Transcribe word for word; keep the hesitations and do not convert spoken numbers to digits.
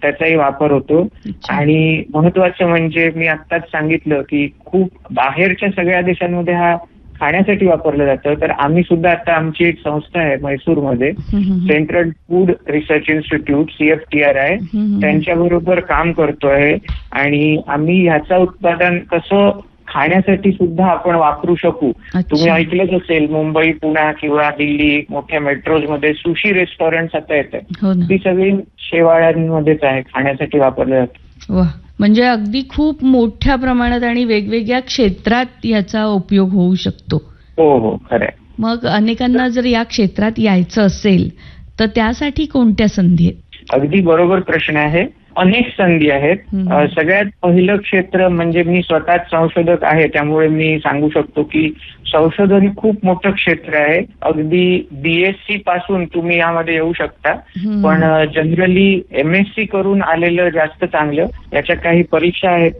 त्याचाही वापर होतो. आणि महत्वाचं म्हणजे मी आत्ताच सांगितलं की खूप बाहेरच्या सगळ्या देशांमध्ये हा खाण्यासाठी वापरलं जातं. तर आम्ही सुद्धा आता आमची एक संस्था आहे म्हैसूरमध्ये, central food research institute C F T R आहे, त्यांच्याबरोबर काम करतोय आणि आम्ही ह्याचं उत्पादन कसं खाण्यासाठी सुद्धा आपण वापरू शकू. तुम्ही ऐकलंच असेल मुंबई, पुणे किंवा दिल्ली मोठ्या मेट्रोज मध्ये सुशी रेस्टॉरंट आता येत आहे, ती सगळी शेवाळ्यांमध्येच आहे, खाण्यासाठी वापरले जातात. म्हणजे अगदी खूप मोठ्या प्रमाणात आणि वेगवेगळ्या क्षेत्रात याचा उपयोग होऊ शकतो. हो हो खरंय. मग अनेकांना जर या क्षेत्रात यायचं असेल तर त्यासाठी कोणत्या संधी आहेत? अगदी बरोबर प्रश्न आहे. अनेक संधी आहेत. सगळ्यात पहिलं क्षेत्र म्हणजे मी स्वतःच संशोधक आहे, त्यामुळे मी सांगू शकतो की संशोधन खूप मोठं क्षेत्र आहे. अगदी बीएससी पासून तुम्ही यामध्ये येऊ शकता, पण जनरली एमएससी करून आलेलं जास्त चांगलं. याच्या काही परीक्षा आहेत